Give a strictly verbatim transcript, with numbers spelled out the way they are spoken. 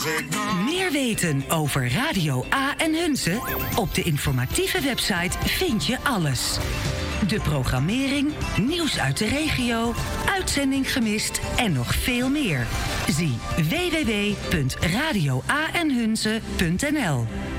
Meer weten over Radio A en Hunze? Op de informatieve website vind je alles. De programmering, nieuws uit de regio, uitzending gemist en nog veel meer. Zie w w w punt radio a en hunze punt n l.